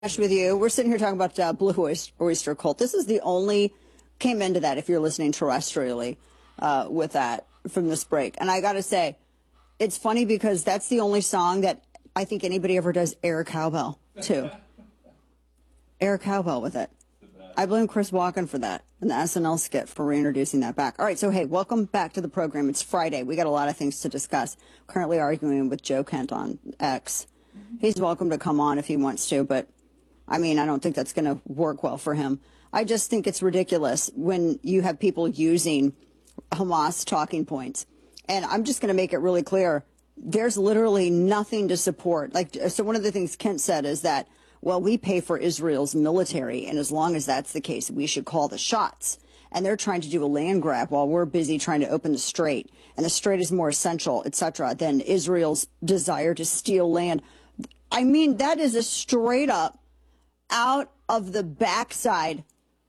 With you. We're sitting here talking about Blue Oyster Cult. This is the only, came into that if you're listening terrestrially with that from this break. And I got to say, it's funny because that's the only song that I think anybody ever does air cowbell to. Air cowbell with it. I blame Chris Walken for that and the SNL skit for reintroducing that back. All right, so hey, welcome back to the program. It's Friday. We got a lot of things to discuss. Currently arguing with Joe Kent on X. He's welcome to come on if he wants to, but I mean, I don't think that's going to work well for him. I just think it's ridiculous when you have people using Hamas talking points. And I'm just going to make it really clear. There's literally nothing to support. So one of the things Kent said is that, well, we pay for Israel's military. And as long as that's the case, we should call the shots. And they're trying to do a land grab while we're busy trying to open the strait. And the strait is more essential, et cetera, than Israel's desire to steal land. I mean, that is a straight up out of the backside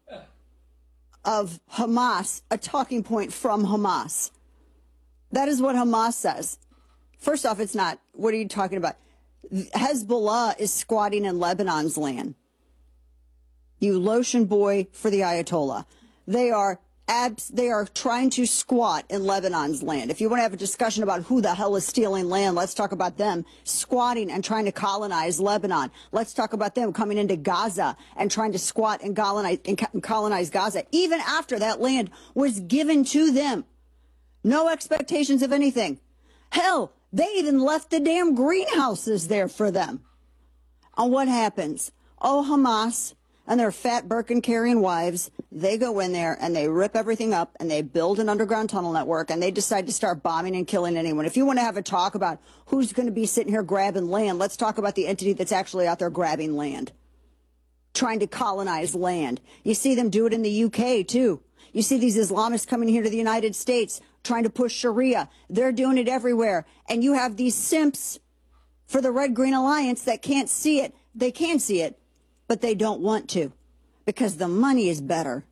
of Hamas, a talking point from Hamas. That is what Hamas says. First off, it's not. What are you talking about? Hezbollah is squatting in Lebanon's land. You lotion boy for the Ayatollah. They are trying to squat in Lebanon's land. If you want to have a discussion about who the hell is stealing land, let's talk about them squatting and trying to colonize Lebanon. Let's talk about them coming into Gaza and trying to squat and colonize Gaza, even after that land was given to them. No expectations of anything. Hell, they even left the damn greenhouses there for them. And what happens? Oh, Hamas and their fat Birkin-carrying wives, they go in there and they rip everything up and they build an underground tunnel network and they decide to start bombing and killing anyone. If you want to have a talk about who's going to be sitting here grabbing land, let's talk about the entity that's actually out there grabbing land, trying to colonize land. You see them do it in the UK, too. You see these Islamists coming here to the United States trying to push Sharia. They're doing it everywhere. And you have these simps for the Red Green Alliance that can't see it. They can see it, but they don't want to because the money is better.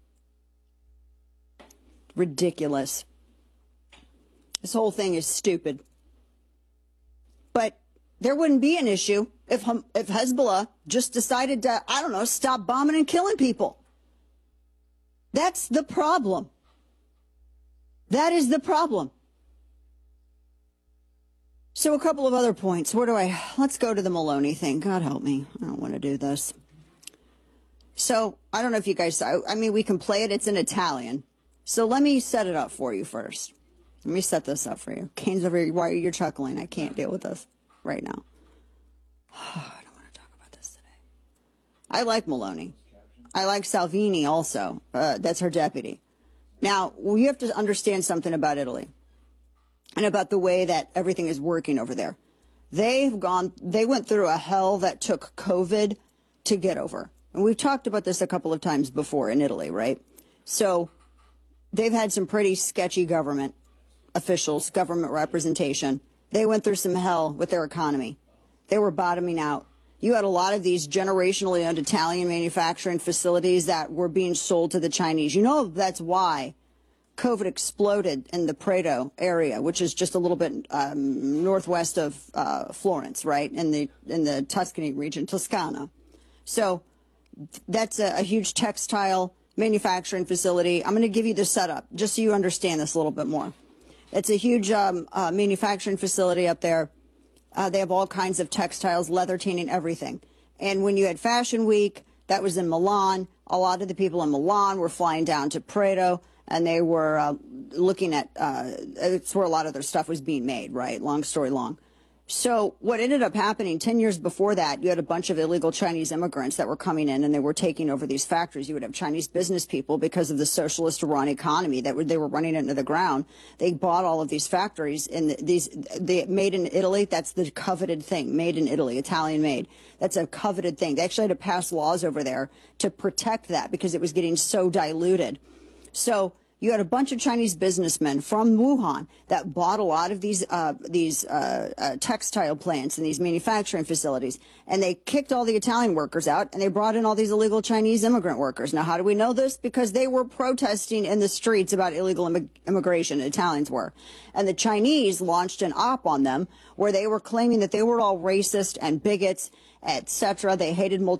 Ridiculous. This whole thing is stupid. But there wouldn't be an issue if Hezbollah just decided to, I don't know, stop bombing and killing people. That's the problem. That is the problem. So a couple of other points. Let's go to the Maloney thing. God help me. I don't want to do this. So I don't know if you guys saw. I mean, we can play it. It's in Italian. So let me set it up for you first. Let me set this up for you. Kane's over here. Why are you chuckling? I can't deal with this right now. I don't want to talk about this today. I like Maloney. I like Salvini also. That's her deputy. Now, we have to understand something about Italy and about the way that everything is working over there. They went through a hell that took COVID to get over. And we've talked about this a couple of times before in Italy, right? So they've had some pretty sketchy government officials, government representation. They went through some hell with their economy. They were bottoming out. You had a lot of these generationally owned Italian manufacturing facilities that were being sold to the Chinese. You know, that's why COVID exploded in the Prato area, which is just a little bit northwest of Florence, right, in the Tuscany region, Toscana. So that's a huge textile manufacturing facility. I'm going to give you the setup just so you understand this a little bit more. It's a huge manufacturing facility up there. They have all kinds of textiles, leather tanning, everything. And when you had Fashion Week, that was in Milan. A lot of the people in Milan were flying down to Prato, and they were looking at, it's where a lot of their stuff was being made, right? Long story long. So what ended up happening 10 years before that, you had a bunch of illegal Chinese immigrants that were coming in and they were taking over these factories. You would have Chinese business people because of the socialist Iran economy that they were running into the ground. They bought all of these factories and they made in Italy. That's the coveted thing, made in Italy, Italian made. That's a coveted thing. They actually had to pass laws over there to protect that because it was getting so diluted. So You had a bunch of Chinese businessmen from Wuhan that bought a lot of these textile plants and these manufacturing facilities, and they kicked all the Italian workers out, and they brought in all these illegal Chinese immigrant workers. Now, how do we know this? Because they were protesting in the streets about illegal immigration. Italians were, and the Chinese launched an op on them where they were claiming that they were all racist and bigots, etc. They hated